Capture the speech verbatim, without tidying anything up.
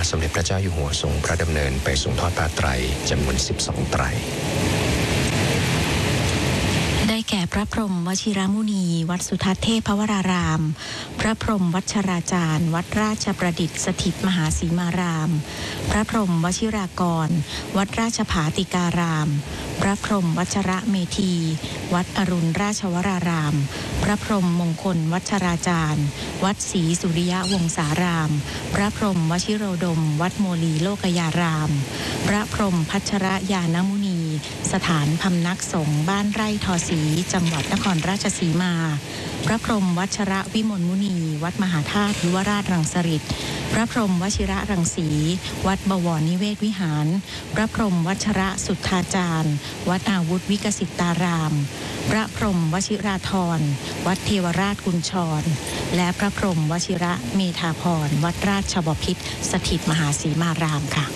ทสมเด็จพระเจ้าอยู่หัวทรงพระดำเนินไปทรงทอดผ้าไตรจำนวนสิบสองไตรได้แก่พระพรหมวชิรมุนีวัดสุทัศน์เทพวรารามพระพรหมวัชราจารย์วัดราชประดิษฐ์สถิตมหาสีมารามพระพรหมวชิรากรวัดราชภาติการามพระพรหมวัชระเมธีวัดอรุณราชวรารามพระพรหมมงคลวัชราจารย์วัดศรีสุริยวงศารามพระพรหมวชิโรดมวัดโมลีโลกยารามพระพรหมพัชรยานมุนีสถานพำนักสงฆ์บ้านไร่ทอศรีจังหวัดนครราชสีมาพระพรหมวัชระวิมลมุนีวัดมหาธาตุยุวราชรังสฤษฎ์พระพรหมวชิระรังสีวัดบวรนิเวศวิหารพระพรหมวัชระสุทธาจารย์วัดอาวุธวิกสิตารามพระพรหมวชิราธรวัดเทวราชกุญชรและพระพรหมวชิระเมธาพรวัดราชบพิตรสถิตมหาสีมารามค่ะ